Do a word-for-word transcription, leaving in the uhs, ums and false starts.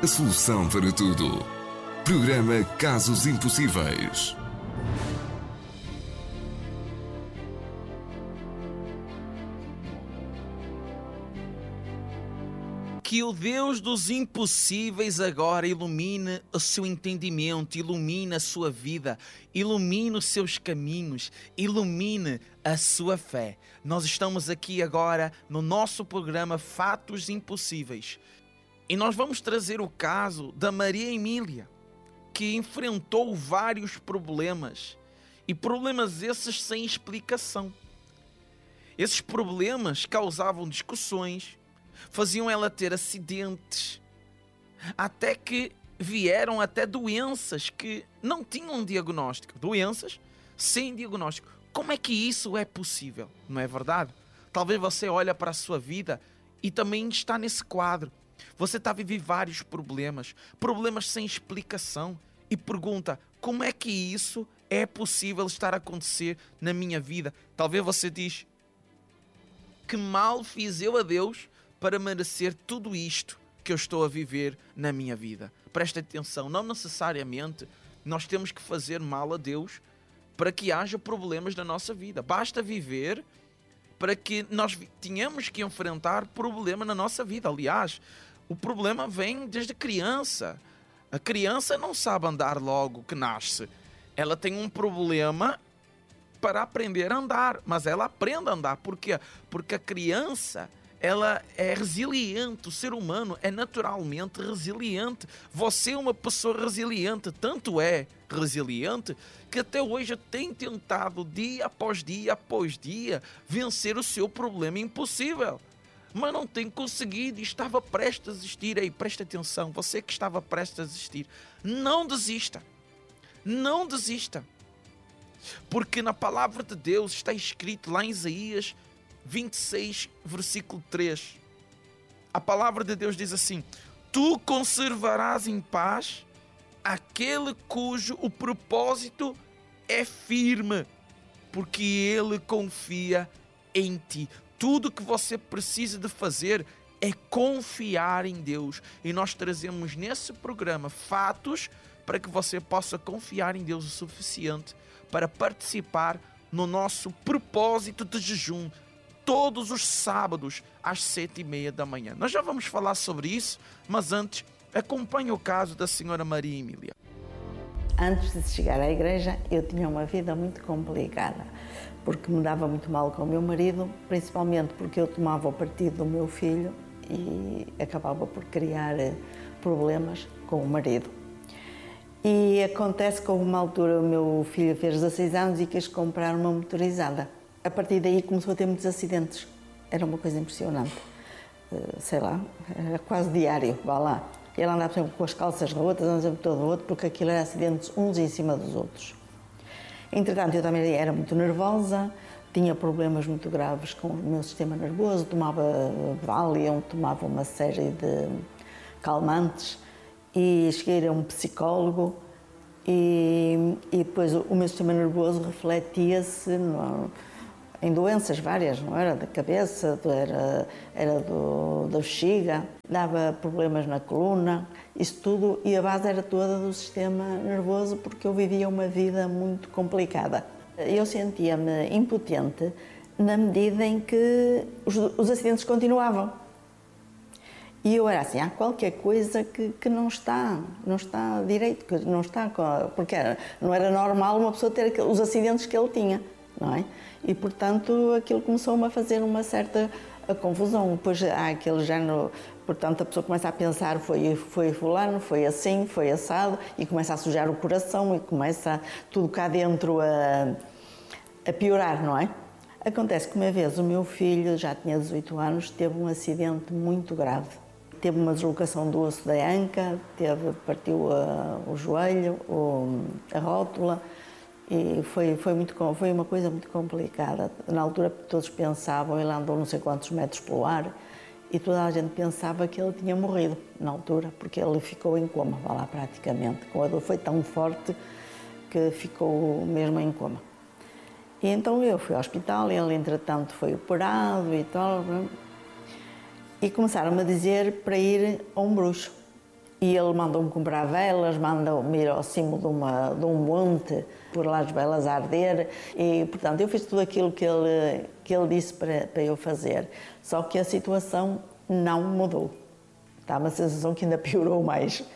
a solução para tudo. Programa Casos Impossíveis. Que o Deus dos impossíveis agora ilumine o seu entendimento, ilumine a sua vida, ilumine os seus caminhos, ilumine a sua fé. Nós estamos aqui agora no nosso programa Fatos Impossíveis e nós vamos trazer o caso da Maria Emília, que enfrentou vários problemas e problemas esses sem explicação. Esses problemas causavam discussões, faziam ela ter acidentes, até que vieram até doenças que não tinham diagnóstico. Doenças sem diagnóstico. Como é que isso é possível? Não é verdade? Talvez você olhe para a sua vida e também está nesse quadro. Você está a viver vários problemas, problemas sem explicação, e pergunta, como é que isso é possível estar a acontecer na minha vida? Talvez você diz, que mal fiz eu a Deus para merecer tudo isto que eu estou a viver na minha vida? Presta atenção, não necessariamente nós temos que fazer mal a Deus para que haja problemas na nossa vida. Basta viver para que nós tenhamos que enfrentar problema na nossa vida. Aliás, o problema vem desde criança. A criança não sabe andar logo que nasce. Ela tem um problema para aprender a andar, mas ela aprende a andar. Por quê? Porque a criança, ela é resiliente, o ser humano é naturalmente resiliente. Você é uma pessoa resiliente, tanto é resiliente que até hoje tem tentado dia após dia após dia vencer o seu problema impossível, mas não tem conseguido e estava prestes a desistir. Aí, presta atenção, você que estava prestes a desistir, não desista, não desista, porque na palavra de Deus está escrito lá em Isaías vinte e seis, versículo três. A palavra de Deus diz assim: tu conservarás em paz aquele cujo o propósito é firme, porque ele confia em ti. Tudo que você precisa de fazer é confiar em Deus. E nós trazemos nesse programa fatos para que você possa confiar em Deus o suficiente para participar no nosso propósito de jejum, todos os sábados, às sete e meia da manhã. Nós já vamos falar sobre isso, mas antes, acompanhe o caso da senhora Maria Emília. Antes de chegar à igreja, eu tinha uma vida muito complicada, porque me dava muito mal com o meu marido, principalmente porque eu tomava o partido do meu filho e acabava por criar problemas com o marido. E acontece que houve uma altura, o meu filho fez dezasseis anos e quis comprar uma motorizada. A partir daí começou a ter muitos acidentes. Era uma coisa impressionante. Uh, sei lá, era quase diário, vá lá. Ele andava sempre com as calças rotas, andava sempre todo roto, porque aquilo era acidentes uns em cima dos outros. Entretanto, eu também era muito nervosa, tinha problemas muito graves com o meu sistema nervoso, tomava Valium, tomava uma série de calmantes e cheguei a ir a um psicólogo. E, e depois o meu sistema nervoso refletia-se no, em doenças várias, não era? Da cabeça, era, era do, da bexiga, dava problemas na coluna, isso tudo, e a base era toda do sistema nervoso, porque eu vivia uma vida muito complicada. Eu sentia-me impotente na medida em que os, os acidentes continuavam. E eu era assim, há qualquer coisa que, que não está, não está direito, que não está, porque era, não era normal uma pessoa ter os acidentes que ele tinha, não é? E, portanto, aquilo começou-me a fazer uma certa confusão. Depois há aquele género, portanto, a pessoa começa a pensar, foi, foi fulano, foi assim, foi assado, e começa a sujar o coração e começa tudo cá dentro a, a piorar, não é? Acontece que uma vez o meu filho, já tinha dezoito anos, teve um acidente muito grave. Teve uma deslocação do osso da anca, teve, partiu a, o joelho, o, a rótula, e foi, foi, muito, foi uma coisa muito complicada. Na altura todos pensavam, ele andou não sei quantos metros pelo ar, e toda a gente pensava que ele tinha morrido na altura, porque ele ficou em coma, vá lá praticamente. A dor foi tão forte que ficou mesmo em coma. E então eu fui ao hospital, ele entretanto foi operado e tal, e começaram-me a dizer para ir a um bruxo. E ele mandou-me comprar velas, mandou-me ir ao cimo de, uma, de um monte, pôr lá as velas a arder. E, portanto, eu fiz tudo aquilo que ele, que ele disse para, para eu fazer. Só que a situação não mudou. Está uma sensação que ainda piorou mais.